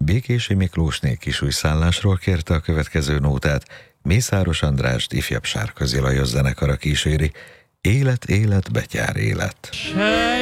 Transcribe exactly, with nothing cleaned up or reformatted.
Békési Miklósné Kisújszállásról kérte a következő nótát, Mészáros Andrást ifjabb Sárközi Lajos zenekara kíséri. Élet, élet, betyár élet.